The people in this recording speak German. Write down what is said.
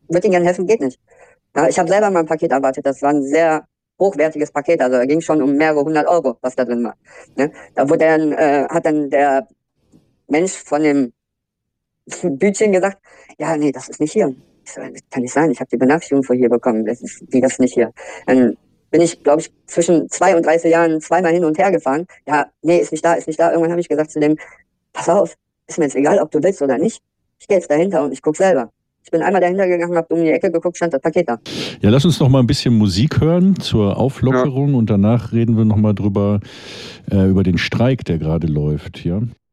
würde Ihnen gerne helfen, geht nicht. Ja, ich habe selber mal ein Paket erwartet, das war ein sehr hochwertiges Paket, also da ging schon um mehrere 100 €, was da drin war. Ne? Da wurde dann, hat dann der Mensch von dem Bütchen gesagt, ja, nee, das ist nicht hier. Ich so, das kann nicht sein, ich habe die Benachrichtigung von hier bekommen, das ist nicht hier. Dann bin ich, glaube ich, zwischen 2 und 3, 4 Jahren zweimal hin und her gefahren. Ja, nee, ist nicht da, ist nicht da. Irgendwann habe ich gesagt zu dem, pass auf, ist mir jetzt egal, ob du willst oder nicht. Ich gehe jetzt dahinter und ich gucke selber. Ich bin einmal dahinter gegangen, habe um die Ecke geguckt, stand das Paket da. Ja, lass uns noch mal ein bisschen Musik hören zur Auflockerung und danach reden wir noch mal drüber, über den Streik, der gerade läuft, ja?